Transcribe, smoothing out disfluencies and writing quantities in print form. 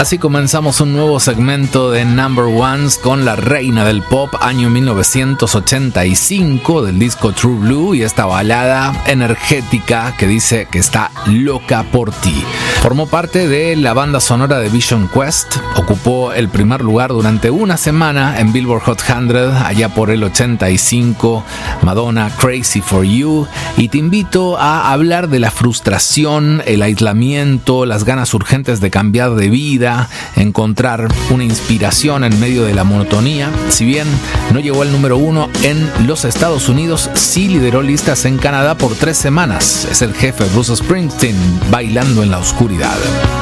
Así comenzamos un nuevo segmento de Number Ones con la reina del pop, año 1985, del disco True Blue, y esta balada energética que dice que está loca por ti. Formó parte de la banda sonora de Vision Quest, ocupó el primer lugar durante una semana en Billboard Hot 100 allá por el 85, Madonna Crazy for You, y te invito a hablar de la frustración, el aislamiento, las ganas urgentes de cambiar de vida, encontrar una inspiración en medio de la monotonía. Si bien no llegó al número 1 en los Estados Unidos, sí lideró listas en Canadá por 3 semanas. Es el jefe Bruce Springsteen bailando en la oscuridad.